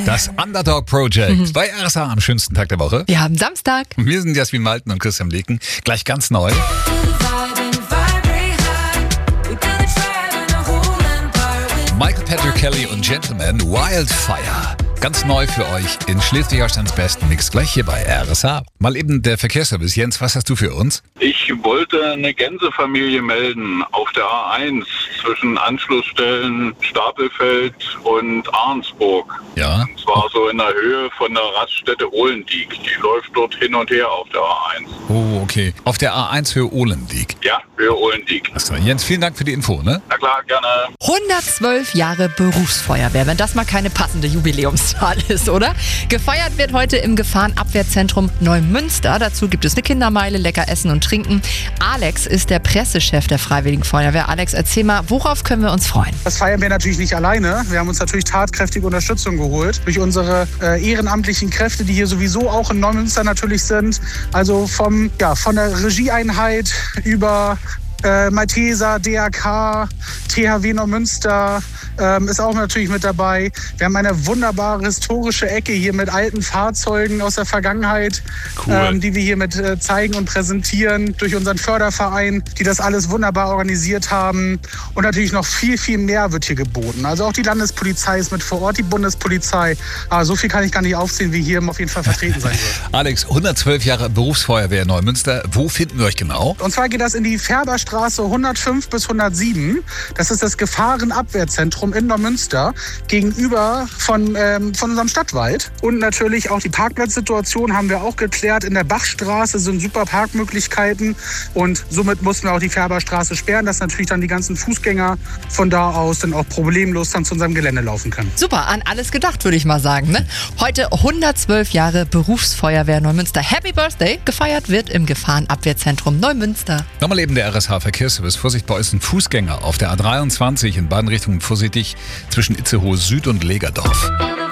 Das Underdog Project bei RSA am schönsten Tag der Woche. Wir haben Samstag. Wir sind Jasmin Malten und Christian Leken. Gleich ganz neu. Michael Patrick Kelly und Gentleman, Wildfire. Ganz neu für euch in Schleswig-Holsteins besten Mix. Gleich hier bei RSA. Mal eben der Verkehrsservice. Jens, was hast du für uns? Ich wollte eine Gänsefamilie melden auf der A1 zwischen Anschlussstellen Stapelfeld und Ahrensburg. Ja. Und zwar so in der Höhe von der Raststätte Ohlendieck. Die läuft dort hin und her auf der A1. Oh, okay. Auf der A1 Höhe Ohlendieck. Ja, Höhe Ohlendieck. Achso, Jens, vielen Dank für die Info, ne? Na klar, gerne. 112 Jahre Berufsfeuerwehr, wenn das mal keine passende Jubiläumszahl ist, oder? Gefeiert wird heute im Gefahrenabwehrzentrum Neumünster. Dazu gibt es eine Kindermeile, lecker essen und trinken. Alex ist der Pressechef der Freiwilligen Feuerwehr. Alex, erzähl mal, worauf können wir uns freuen? Das feiern wir natürlich nicht alleine. Wir haben uns natürlich tatkräftige Unterstützung geholt durch unsere ehrenamtlichen Kräfte, die hier sowieso auch in Neumünster natürlich sind. Also von der Regieeinheit über Malteser, DRK, THW Neumünster ist auch natürlich mit dabei. Wir haben eine wunderbare historische Ecke hier mit alten Fahrzeugen aus der Vergangenheit, Cool. die wir hier mit zeigen und präsentieren durch unseren Förderverein, die das alles wunderbar organisiert haben. Und natürlich noch viel, viel mehr wird hier geboten. Also auch die Landespolizei ist mit vor Ort, die Bundespolizei. Aber so viel kann ich gar nicht aufzählen, wie hier auf jeden Fall vertreten sein wird. Alex, 112 Jahre Berufsfeuerwehr Neumünster. Wo finden wir euch genau? Und zwar geht das in die Färberstraße 105 bis 107. Das ist das Gefahrenabwehrzentrum in Neumünster gegenüber von unserem Stadtwald. Und natürlich auch die Parkplatzsituation haben wir auch geklärt. In der Bachstraße sind super Parkmöglichkeiten und somit mussten wir auch die Färberstraße sperren, dass natürlich dann die ganzen Fußgänger von da aus dann auch problemlos dann zu unserem Gelände laufen können. Super, an alles gedacht, würde ich mal sagen. Ne? Heute 112 Jahre Berufsfeuerwehr Neumünster. Happy Birthday! Gefeiert wird im Gefahrenabwehrzentrum Neumünster. Nochmal eben der RSH Verkehrsservice. Vorsicht, bei euch sind Fußgänger auf der A23 in beiden Richtungen vorsichtig zwischen Itzehoe Süd und Legerdorf.